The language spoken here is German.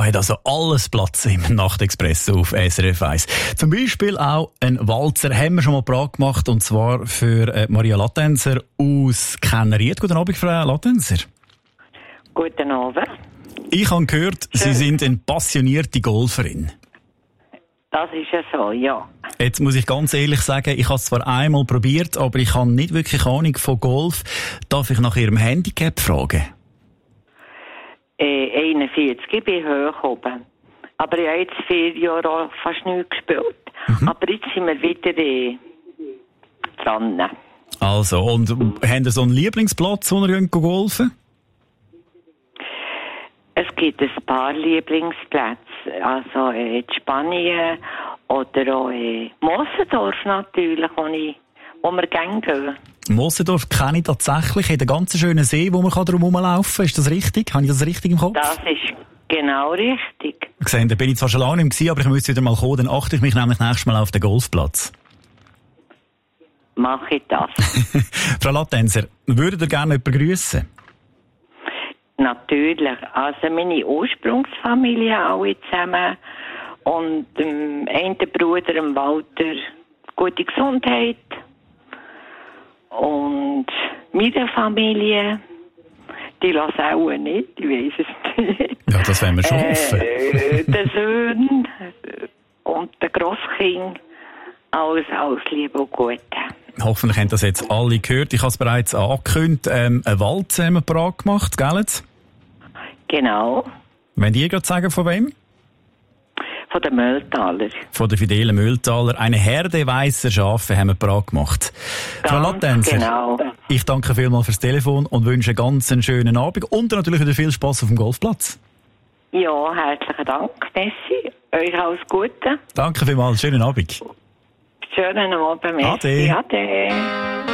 hat also alles Platz im Nachtexpress auf SRF 1. Zum Beispiel auch ein Walzer haben wir schon mal parat gemacht, und zwar für Maria Lattenser aus Kenneried. Guten Abend, Frau Lattenser. Guten Abend. Ich habe gehört, Sie sind eine passionierte Golferin. Das ist ja so, ja. Jetzt muss ich ganz ehrlich sagen, ich habe es zwar einmal probiert, aber ich habe nicht wirklich Ahnung von Golf. Darf ich nach Ihrem Handicap fragen? 41, ich bin hoch oben. Aber ich habe jetzt 4 Jahre auch fast nichts gespielt. Aber jetzt sind wir wieder dran. Also, und haben Sie so einen Lieblingsplatz, wo ihr golfen? Es gibt ein paar Lieblingsplätze. Also in Spanien oder auch in Mossendorf natürlich, wo wir gerne gehen. Mossendorf kenne ich tatsächlich. Hat einen ganz schönen See, wo man drum herumlaufen kann. Ist das richtig? Habe ich das richtig im Kopf? Das ist genau richtig. Gesehen, da bin ich zwar schon lange nicht mehr, aber ich müsste wieder mal kommen. Dann achte ich mich nämlich nächstes Mal auf den Golfplatz. Mache ich das. Frau Lattenser, würdet ihr gerne jemanden grüssen? Natürlich. Also meine Ursprungsfamilie alle zusammen und dem einen Bruder, dem Walter, gute Gesundheit. Und meine Familie, die lassen auch nicht, ich weiss es nicht. Ja, das werden wir schon hoffen. Der Sohn und der Grosskind, alles Liebe und Gute. Hoffentlich haben das jetzt alle gehört. Ich habe es bereits angekündigt. Eine Walze haben wir parat gemacht, gell? Genau. Wollt ihr gerade sagen, von wem? Von den Mühltaler. Von der Fidelen Mühltaler. Eine Herde weisser Schafe haben wir parat gemacht. Frau Lattenser, genau. Ich danke vielmals fürs Telefon und wünsche einen ganz schönen Abend und natürlich wieder viel Spass auf dem Golfplatz. Ja, herzlichen Dank, Messi. Euch alles Gute. Danke vielmals, schönen Abend. Schönen Abend, Messi. Ade. Ade.